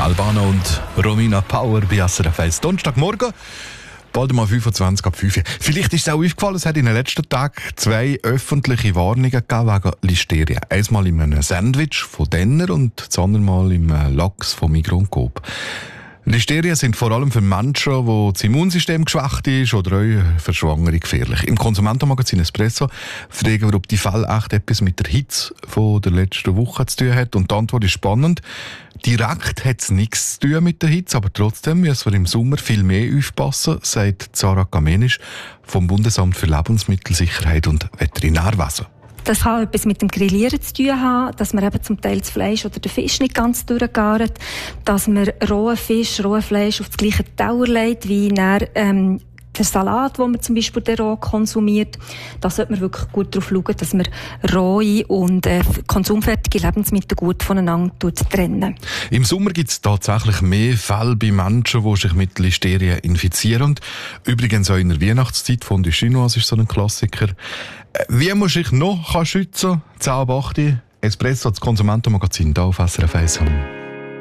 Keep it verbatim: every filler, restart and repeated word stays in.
Albano und Romina Power bei S R F eins. Donnerstagmorgen, bald mal fünfundzwanzig ab fünf Uhr. Vielleicht ist es auch aufgefallen, es hat in den letzten Tagen zwei öffentliche Warnungen gegeben wegen Listeria. Einmal in einem Sandwich von Denner und das andere Mal im Lachs von Migros und Coop. Listerien sind vor allem für Menschen, wo das Immunsystem geschwächt ist oder auch für Schwangere gefährlich. Im Konsumentenmagazin Espresso fragen wir, ob die Fälle echt etwas mit der Hitze von der letzten Woche zu tun hat. Und die Antwort ist spannend. Direkt hat es nichts zu tun mit der Hitze, aber trotzdem müssen wir im Sommer viel mehr aufpassen, sagt Sarah Kamenisch vom Bundesamt für Lebensmittelsicherheit und Veterinärwesen. Das kann etwas mit dem Grillieren zu tun haben, dass man eben zum Teil das Fleisch oder den Fisch nicht ganz durchgart, dass man rohen Fisch, rohes Fleisch auf das gleiche Teller legt, wie dann, ähm, der Salat, den man zum Beispiel den roh konsumiert. Da sollte man wirklich gut darauf schauen, dass man rohe und äh, konsumfertige Lebensmittel gut voneinander trennen. Im Sommer gibt es tatsächlich mehr Fälle bei Menschen, die sich mit Listeria infizieren. Und übrigens auch in der Weihnachtszeit, Fondue Chinoise ist so ein Klassiker. Wie muss ich noch schützen? zehn ab acht Espresso, das Konsumentenmagazin, hier auf S R F eins.